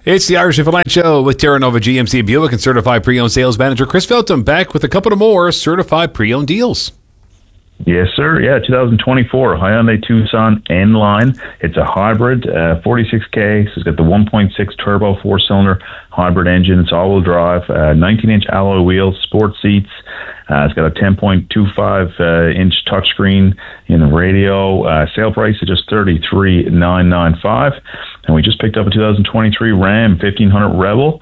It's the Irish Infoline Show with Terra Nova GMC Buick and Certified Pre-Owned Sales Manager Chris Felton back with a couple of more Certified Pre-Owned deals. Yes, sir. Yeah, 2024 Hyundai Tucson N-Line. It's a hybrid, 46K. So it's got the 1.6 turbo four-cylinder hybrid engine. It's all-wheel drive, 19-inch alloy wheels, sport seats. It's got a 10.25-inch touchscreen in the radio. Sale price is just $33,995. And we just picked up a 2023 Ram 1500 Rebel.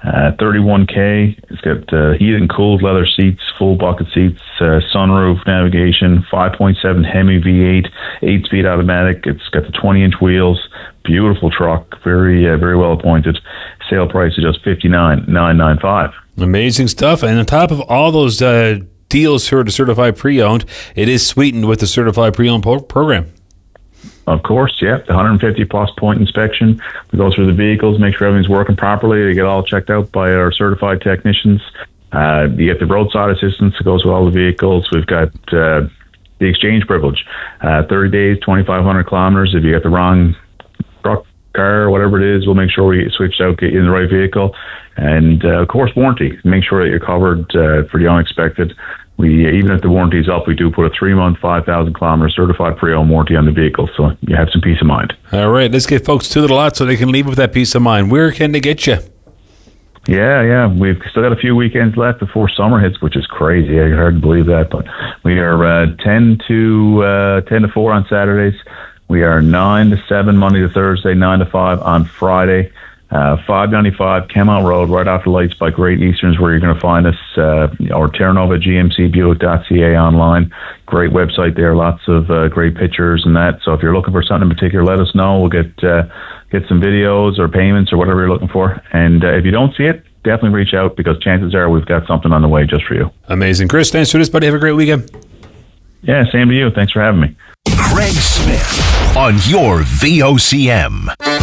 31K. It's got heated and cooled leather seats, full bucket seats, sunroof, navigation, 5.7 Hemi V8, 8-speed automatic. It's got the 20-inch wheels. Beautiful truck, very well appointed. Sale price is just $59,995. Amazing stuff. And on top of all those deals for the Certified Pre-Owned, it is sweetened with the Certified Pre-Owned program. Of course, yeah. The 150-plus point inspection. We go through the vehicles, make sure everything's working properly. They get all checked out by our certified technicians. You get the roadside assistance that goes with all the vehicles. We've got the exchange privilege. 30 days, 2,500 kilometers. If you get the wrong truck, car, or whatever it is, we'll make sure we switch out, get you in the right vehicle. And, of course, warranty. Make sure that you're covered for the unexpected. Even if the warranty's up, we do put a 3-month, 5,000 kilometer certified pre-owned warranty on the vehicle, so you have some peace of mind. All right, let's get folks to the lot so they can leave with that peace of mind. Where can they get you? Yeah, we've still got a few weekends left before summer hits, which is crazy. I hard to believe that, but we are 10 to 4 on Saturdays. We are 9 to 7 Monday to Thursday, 9 to 5 on Friday. 595 Kemont Road, right after Lights by Great Eastern's, where you're going to find us, or Terra Nova GMCBuick.ca online. Great website there, lots of great pictures and that. So if you're looking for something in particular, let us know. We'll get some videos or payments or whatever you're looking for. And if you don't see it, definitely reach out, because chances are we've got something on the way just for you. Amazing. Chris, thanks for this, buddy. Have a great weekend. Yeah, same to you. Thanks for having me. Craig Smith on your VOCM.